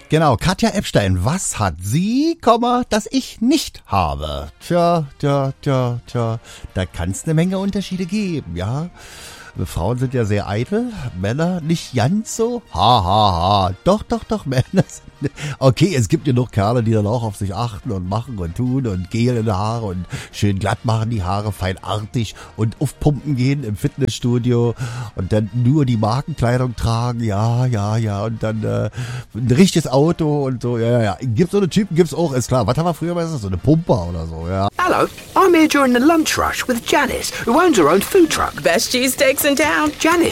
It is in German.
Genau, Katja Epstein, was hat sie, das ich nicht habe? Tja, da kann es eine Menge Unterschiede geben, ja. Frauen sind ja sehr eitel, Männer nicht ganz so. Ha. Doch, Männer sind... Okay, es gibt ja noch Kerle, die dann auch auf sich achten und machen und tun und Gel in die Haare und schön glatt machen die Haare, feinartig und aufpumpen gehen im Fitnessstudio und dann nur die Markenkleidung tragen, ja, und dann ein richtiges Auto und so, ja. Gibt so eine Typen, gibt's auch, ist klar. Was haben wir früher meistens? So eine Pumper oder so, ja. Hello, I'm here during the lunch rush with Janice, who owns her own food truck. Best cheesesteaks in town. Janice